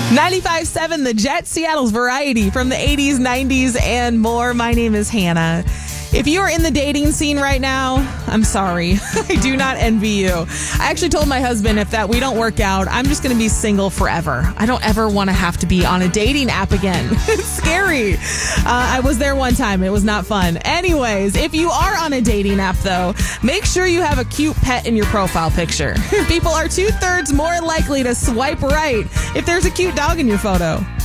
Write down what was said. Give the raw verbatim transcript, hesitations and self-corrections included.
ninety-five point seven The Jet, Seattle's variety from the eighties, nineties, and more. My name is Hannah. If you are in the dating scene right now, I'm sorry. I do not envy you. I actually told my husband if that we don't work out, I'm just going to be single forever. I don't ever want to have to be on a dating app again. It's scary. Uh, I was there one time. It was not fun. Anyways, if you are on a dating app, though, make sure you have a cute pet in your profile picture. People are two-thirds more likely to swipe right if there's a cute dog in your photo.